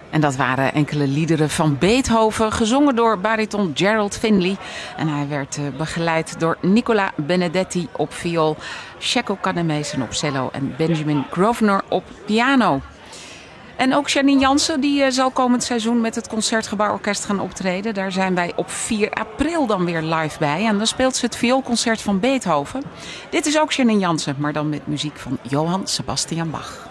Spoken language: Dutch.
En dat waren enkele liederen van Beethoven, gezongen door bariton Gerald Finley. En hij werd begeleid door Nicola Benedetti op viool, Cecco Cannemesen op cello en Benjamin Grosvenor op piano. En ook Janine Jansen die zal komend seizoen met het Concertgebouworkest gaan optreden. Daar zijn wij op 4 april dan weer live bij. En dan speelt ze het vioolconcert van Beethoven. Dit is ook Janine Jansen, maar dan met muziek van Johann Sebastian Bach.